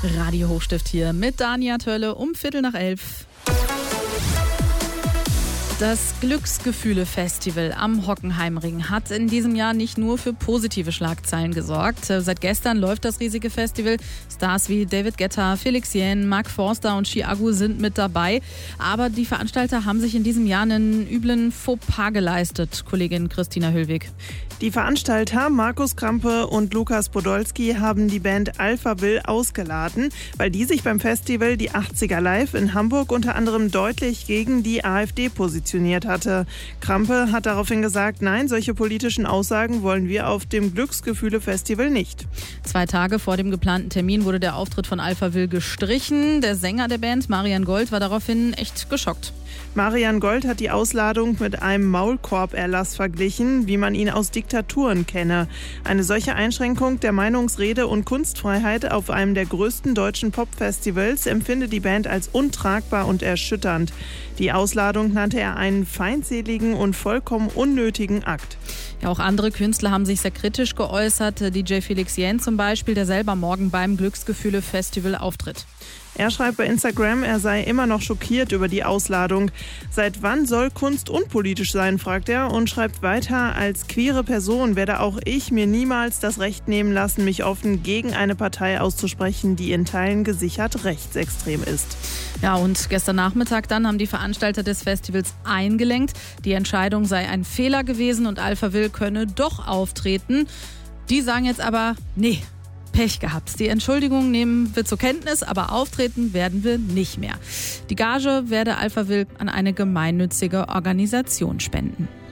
Radio Hochstift hier mit Dania Tölle um 11:15. Das Glücksgefühle-Festival am Hockenheimring hat in diesem Jahr nicht nur für positive Schlagzeilen gesorgt. Seit gestern läuft das riesige Festival. Stars wie David Guetta, Felix Jähn, Mark Forster und Chiago sind mit dabei. Aber die Veranstalter haben sich in diesem Jahr einen üblen Fauxpas geleistet, Kollegin Christina Höllweg. Die Veranstalter Markus Krampe und Lukas Podolski haben die Band Alphaville ausgeladen, weil die sich beim Festival Die 80er Live in Hamburg unter anderem deutlich gegen die AfD positioniert hatte. Krampe hat daraufhin gesagt, nein, solche politischen Aussagen wollen wir auf dem Glücksgefühle-Festival nicht. 2 Tage vor dem geplanten Termin wurde der Auftritt von Alphaville gestrichen. Der Sänger der Band, Marian Gold, war daraufhin echt geschockt. Marian Gold hat die Ausladung mit einem Maulkorb-Erlass verglichen, wie man ihn aus Diktaturen kenne. Eine solche Einschränkung der Meinungsrede- und Kunstfreiheit auf einem der größten deutschen Popfestivals empfindet die Band als untragbar und erschütternd. Die Ausladung nannte er einen feindseligen und vollkommen unnötigen Akt. Ja, auch andere Künstler haben sich sehr kritisch geäußert. DJ Felix Jähn zum Beispiel, der selber morgen beim Glücksgefühle-Festival auftritt. Er schreibt bei Instagram, er sei immer noch schockiert über die Ausladung. Seit wann soll Kunst unpolitisch sein, fragt er und schreibt weiter, als queere Person werde auch ich mir niemals das Recht nehmen lassen, mich offen gegen eine Partei auszusprechen, die in Teilen gesichert rechtsextrem ist. Ja, und gestern Nachmittag dann haben die Veranstalter des Festivals eingelenkt. Die Entscheidung sei ein Fehler gewesen und Alphaville könne doch auftreten. Die sagen jetzt aber, nee, Pech gehabt. Die Entschuldigung nehmen wir zur Kenntnis, aber auftreten werden wir nicht mehr. Die Gage werde Alphaville an eine gemeinnützige Organisation spenden.